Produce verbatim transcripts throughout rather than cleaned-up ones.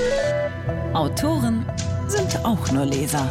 Autoren sind auch nur Leser.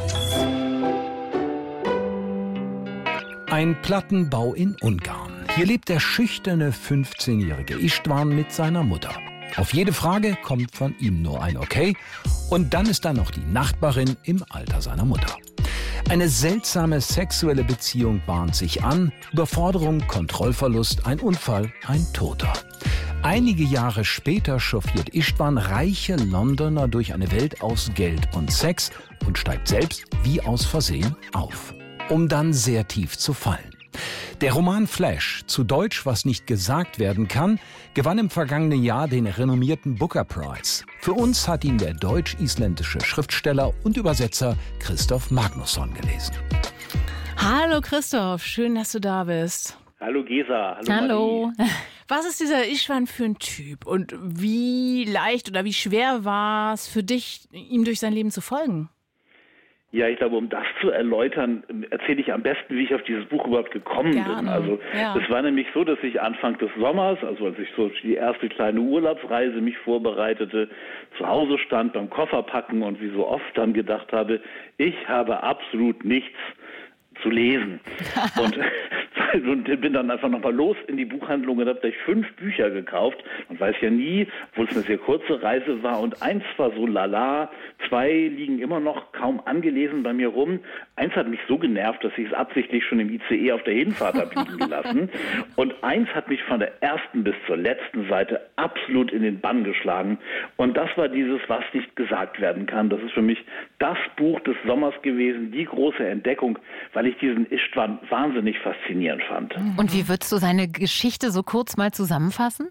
Ein Plattenbau in Ungarn. Hier lebt der schüchterne fünfzehnjährige Istvan mit seiner Mutter. Auf jede Frage kommt von ihm nur ein Okay. Und dann ist da noch die Nachbarin im Alter seiner Mutter. Eine seltsame sexuelle Beziehung bahnt sich an. Überforderung, Kontrollverlust, ein Unfall, ein Toter. Einige Jahre später chauffiert Istvan reiche Londoner durch eine Welt aus Geld und Sex und steigt selbst wie aus Versehen auf, um dann sehr tief zu fallen. Der Roman Flash, zu Deutsch Was nicht gesagt werden kann, gewann im vergangenen Jahr den renommierten Booker Prize. Für uns hat ihn der deutsch-isländische Schriftsteller und Übersetzer Christoph Magnusson gelesen. Hallo Christoph, schön, dass du da bist. Hallo Gesa. Hallo. Hallo. Was ist dieser Istvan für ein Typ und wie leicht oder wie schwer war es für dich, ihm durch sein Leben zu folgen? Ja, ich glaube, um das zu erläutern, erzähle ich am besten, wie ich auf dieses Buch überhaupt gekommen Gerne. bin. Also ja. Es war nämlich so, dass ich Anfang des Sommers, also als ich so die erste kleine Urlaubsreise mich vorbereitete, zu Hause stand beim Kofferpacken und wie so oft dann gedacht habe, ich habe absolut nichts zu lesen. und, und bin dann einfach nochmal los in die Buchhandlung und habe gleich fünf Bücher gekauft. Man weiß ja nie, obwohl es eine sehr kurze Reise war. Und eins war so lala, zwei liegen immer noch kaum angelesen bei mir rum. Eins hat mich so genervt, dass ich es absichtlich schon im I C E auf der Hinfahrt habe liegen gelassen. Und eins hat mich von der ersten bis zur letzten Seite absolut in den Bann geschlagen. Und das war dieses, was nicht gesagt werden kann. Das ist für mich das Buch des Sommers gewesen, die große Entdeckung, weil ich diesen Istvan wahnsinnig faszinierend fand. Und wie würdest du seine Geschichte so kurz mal zusammenfassen?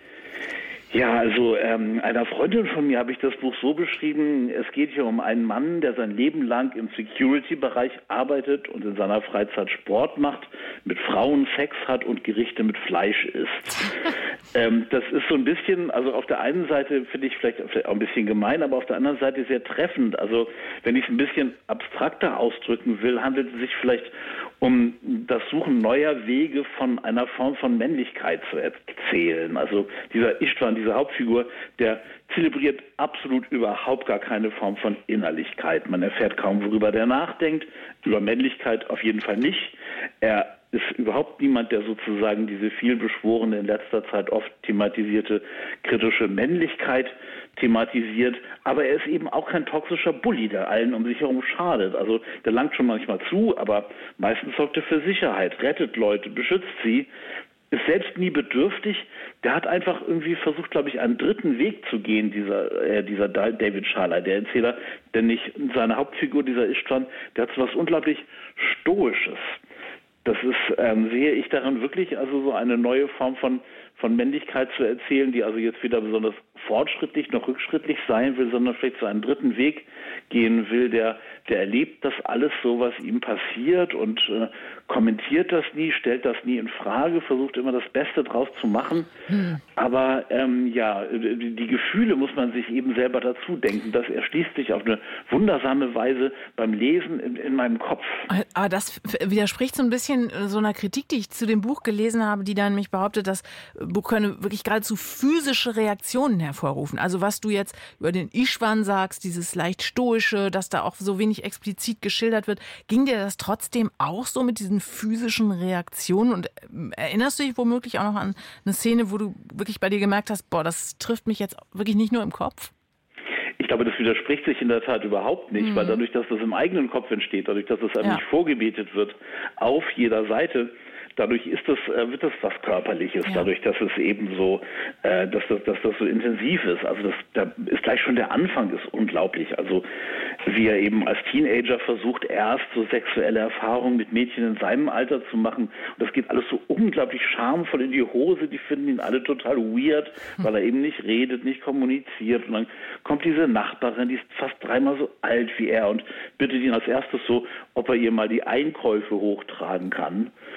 Ja, also ähm, einer Freundin von mir habe ich das Buch so beschrieben, es geht hier um einen Mann, der sein Leben lang im Security-Bereich arbeitet und in seiner Freizeit Sport macht, mit Frauen Sex hat und Gerichte mit Fleisch isst. ähm, das ist so ein bisschen, also auf der einen Seite finde ich vielleicht auch ein bisschen gemein, aber auf der anderen Seite sehr treffend. Also wenn ich es ein bisschen abstrakter ausdrücken will, handelt es sich vielleicht um das Suchen neuer Wege von einer Form von Männlichkeit zu erzählen. Also dieser Istvan, diese Hauptfigur, der zelebriert absolut überhaupt gar keine Form von Innerlichkeit. Man erfährt kaum, worüber der nachdenkt, über Männlichkeit auf jeden Fall nicht. Er ist überhaupt niemand, der sozusagen diese vielbeschworene, in letzter Zeit oft thematisierte kritische Männlichkeit thematisiert, aber er ist eben auch kein toxischer Bully, der allen um sich herum schadet. Also der langt schon manchmal zu, aber meistens sorgt er für Sicherheit, rettet Leute, beschützt sie, ist selbst nie bedürftig. Der hat einfach irgendwie versucht, glaube ich, einen dritten Weg zu gehen, dieser äh, dieser David Sharley, der Erzähler, denn nicht seine Hauptfigur, dieser Istvan, der hat so was unglaublich Stoisches. Das ist, ähm, sehe ich darin wirklich, also so eine neue Form von von Männlichkeit zu erzählen, die also jetzt weder besonders fortschrittlich noch rückschrittlich sein will, sondern vielleicht so einen dritten Weg gehen will, der der erlebt das alles so, was ihm passiert und äh, kommentiert das nie, stellt das nie in Frage, versucht immer das Beste draus zu machen. Hm. Aber ähm, ja, die, die Gefühle muss man sich eben selber dazu denken. Das erschließt sich auf eine wundersame Weise beim Lesen in, in meinem Kopf. Aber das widerspricht so ein bisschen so einer Kritik, die ich zu dem Buch gelesen habe, die dann mich behauptet, das Buch könne wirklich geradezu physische Reaktionen hervorrufen. Also was du jetzt über den Istvan sagst, dieses leicht stoische, dass da auch so wenig explizit geschildert wird, ging dir das trotzdem auch so mit diesen physischen Reaktionen? Und erinnerst du dich womöglich auch noch an eine Szene, wo du wirklich bei dir gemerkt hast, boah, das trifft mich jetzt wirklich nicht nur im Kopf? Ich glaube, das widerspricht sich in der Tat überhaupt nicht, mhm. weil dadurch, dass das im eigenen Kopf entsteht, dadurch, dass es einem ja. nicht vorgebetet wird, auf jeder Seite, dadurch ist das, wird das was Körperliches, ja. dadurch, dass es eben so, äh, dass, das, dass das so intensiv ist. Also das, da ist gleich schon der Anfang ist unglaublich. Also wie er eben als Teenager versucht, erst so sexuelle Erfahrungen mit Mädchen in seinem Alter zu machen. Und das geht alles so unglaublich schamvoll in die Hose. Die finden ihn alle total weird, weil er eben nicht redet, nicht kommuniziert. Und dann kommt diese Nachbarin, die ist fast dreimal so alt wie er und bittet ihn als erstes so, ob er ihr mal die Einkäufe hochtragen kann. Dann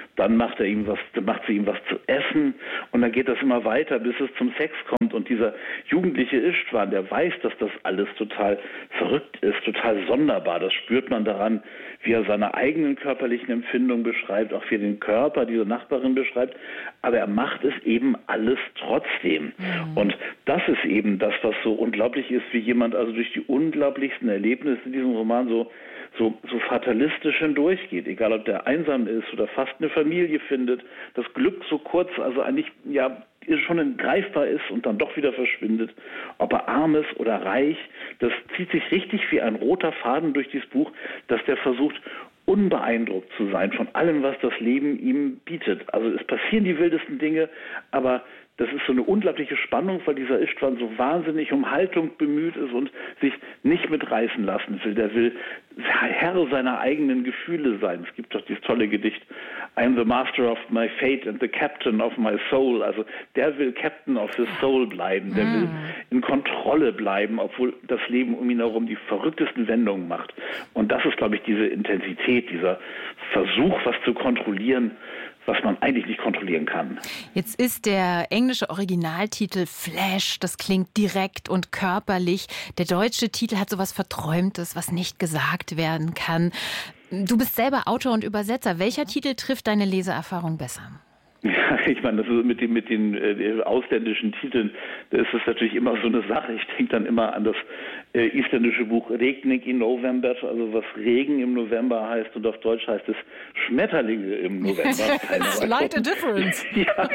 macht er ihm was, dann macht sie ihm was zu essen und dann geht das immer weiter, bis es zum Sex kommt und dieser jugendliche Istvan, der weiß, dass das alles total verrückt ist, total sonderbar. Das spürt man daran, wie er seine eigenen körperlichen Empfindungen beschreibt, auch für den Körper dieser Nachbarin beschreibt, aber er macht es eben alles trotzdem. Mhm. Und das ist eben das, was so unglaublich ist, wie jemand also durch die unglaublichsten Erlebnisse in diesem Roman so so, so fatalistisch hindurchgeht, egal ob der einsam ist oder fast eine Familie findet, das Glück so kurz, also eigentlich ja schon greifbar ist und dann doch wieder verschwindet, ob er arm ist oder reich, das zieht sich richtig wie ein roter Faden durch dieses Buch, dass der versucht, unbeeindruckt zu sein von allem, was das Leben ihm bietet. Also es passieren die wildesten Dinge, aber das ist so eine unglaubliche Spannung, weil dieser Istvan so wahnsinnig um Haltung bemüht ist und sich nicht mitreißen lassen will. Der will Herr seiner eigenen Gefühle sein. Es gibt doch dieses tolle Gedicht, I'm the master of my fate and the captain of my soul. Also der will Captain of his soul bleiben. Der will in Kontrolle bleiben, obwohl das Leben um ihn herum die verrücktesten Wendungen macht. Und das ist, glaube ich, diese Intensität, dieser Versuch, was zu kontrollieren, was man eigentlich nicht kontrollieren kann. Jetzt ist der englische Originaltitel Flash, das klingt direkt und körperlich. Der deutsche Titel hat sowas Verträumtes, was nicht gesagt werden kann. Du bist selber Autor und Übersetzer. Welcher Titel trifft deine Leseerfahrung besser? Ja, ich meine, das ist mit den, mit den äh, ausländischen Titeln, da ist es natürlich immer so eine Sache. Ich denke dann immer an das äh, isländische Buch Regning in November, also was Regen im November heißt, und auf Deutsch heißt es Schmetterlinge im November. Slight a difference. Ja,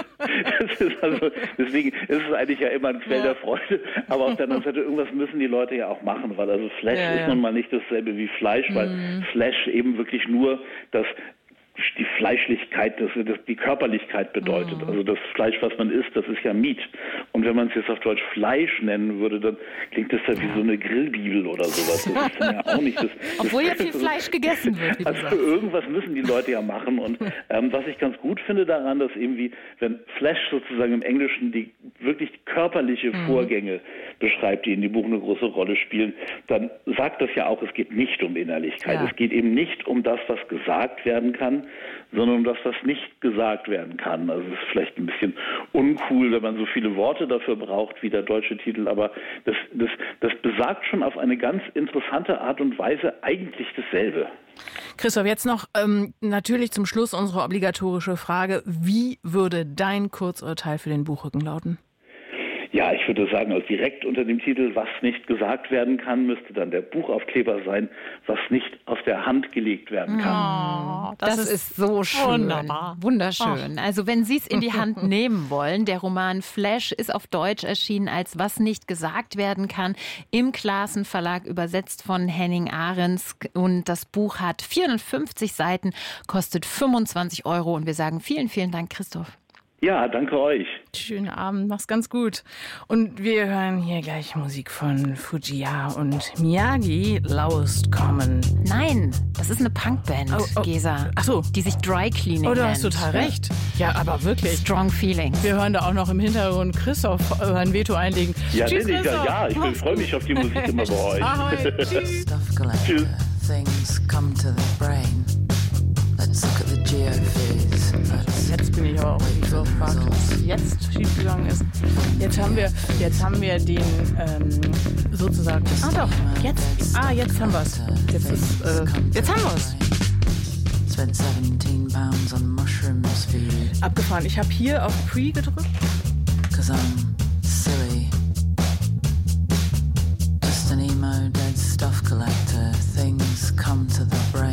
das ist also, deswegen ist es eigentlich ja immer ein Quell ja. der Freude, aber auf der anderen Seite, irgendwas müssen die Leute ja auch machen, weil also Flash ja, ja. ist nun mal nicht dasselbe wie Fleisch, weil mm. Flash eben wirklich nur das die Fleischlichkeit, das, das die Körperlichkeit bedeutet. Mhm. Also das Fleisch, was man isst, das ist ja Meat. Und wenn man es jetzt auf Deutsch Fleisch nennen würde, dann klingt das ja wie so eine Grillbibel oder sowas. Das ist dann ja auch nicht das. Obwohl das, ja viel Fleisch gegessen wird. Wie also irgendwas müssen die Leute ja machen. Und ähm, was ich ganz gut finde daran, dass eben wie, wenn Flash sozusagen im Englischen die wirklich körperliche mhm. Vorgänge beschreibt, die in dem Buch eine große Rolle spielen, dann sagt das ja auch, es geht nicht um Innerlichkeit. Ja. Es geht eben nicht um das, was gesagt werden kann, sondern um das, was nicht gesagt werden kann. Also es ist vielleicht ein bisschen uncool, wenn man so viele Worte dafür braucht wie der deutsche Titel, aber das, das, das besagt schon auf eine ganz interessante Art und Weise eigentlich dasselbe. Christoph, jetzt noch ähm, natürlich zum Schluss unsere obligatorische Frage. Wie würde dein Kurzurteil für den Buchrücken lauten? Ja, ich würde sagen, also direkt unter dem Titel Was nicht gesagt werden kann, müsste dann der Buchaufkleber sein, was nicht auf der Hand gelegt werden kann. Oh, das, das ist so schön. Wunderbar. Wunderschön. Ach. Also wenn Sie es in die Hand nehmen wollen, der Roman Flash ist auf Deutsch erschienen als Was nicht gesagt werden kann, im Classen Verlag übersetzt von Henning Ahrens. Und das Buch hat vierhundertfünfzig Seiten, kostet fünfundzwanzig Euro. Und wir sagen vielen, vielen Dank, Christoph. Ja, danke euch. Schönen Abend, mach's ganz gut. Und wir hören hier gleich Musik von Fujiya und Miyagi, Lowest Common. Nein, das ist eine Punkband, oh, oh. Gesa. Ach so. Die sich Dry Cleaning nennt. Oh, du hast total recht. Ja, aber wirklich. Strong Feelings. Wir hören da auch noch im Hintergrund Christoph sein Veto einlegen. Ja, Tschüss, ich, ja, ja, ich freue mich auf die Musik immer bei euch. Ahoi. Tschüss. Tschüss. Things come to the brain. Let's look at the geophys. Jetzt bin ich aber auch nicht so gefragt, was jetzt schiefgegangen ist. Jetzt haben wir, jetzt haben wir den ähm, sozusagen. Ah doch, jetzt. Ah, jetzt haben wir's. Jetzt ist, äh, jetzt haben wir's. Abgefahren. Ich habe hier auf Pre gedrückt. Cause I'm silly. Just an emo dead stuff collector. Things come to the brain.